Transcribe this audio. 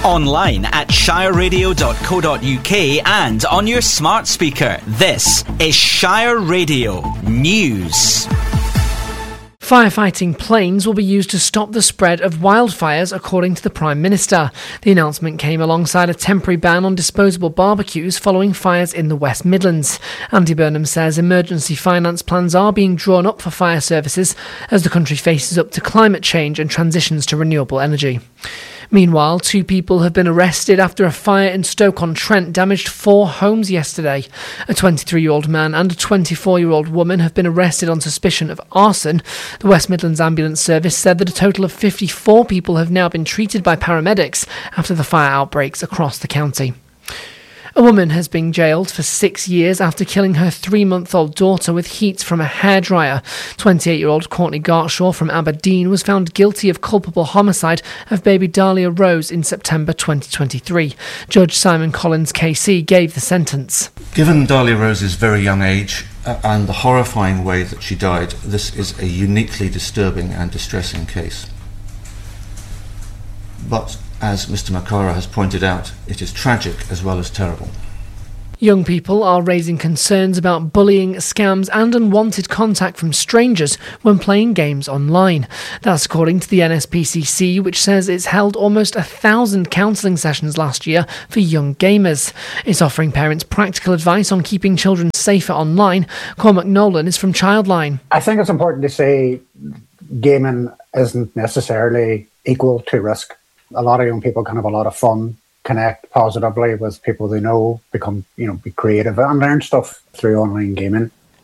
Online at shireradio.co.uk and on your smart speaker. This is Shire Radio News. Firefighting planes will be used to stop the spread of wildfires, according to the Prime Minister. The announcement came alongside a temporary ban on disposable barbecues following fires in the West Midlands. Andy Burnham says emergency finance plans are being drawn up for fire services as the country faces up to climate change and transitions to renewable energy. Meanwhile, 2 people have been arrested after a fire in Stoke-on-Trent damaged 4 homes yesterday. A 23-year-old man and a 24-year-old woman have been arrested on suspicion of arson. The West Midlands Ambulance Service said that a total of 54 people have now been treated by paramedics after the fire outbreaks across the county. A woman has been jailed for 6 years after killing her 3-month-old daughter with heat from a hairdryer. 28-year-old Courtney Gartshaw from Aberdeen was found guilty of culpable homicide of baby Dahlia Rose in September 2023. Judge Simon Collins KC gave the sentence. Given Dahlia Rose's very young age and the horrifying way that she died, this is a uniquely disturbing and distressing case. But as Mr Makara has pointed out, it is tragic as well as terrible. Young people are raising concerns about bullying, scams and unwanted contact from strangers when playing games online. That's according to the NSPCC, which says it's held almost 1,000 counselling sessions last year for young gamers. It's offering parents practical advice on keeping children safer online. Cormac Nolan is from Childline. I think it's important to say gaming isn't necessarily equal to risk. A lot of young people can have a lot of fun, connect positively with people they know, be creative and learn stuff through online gaming.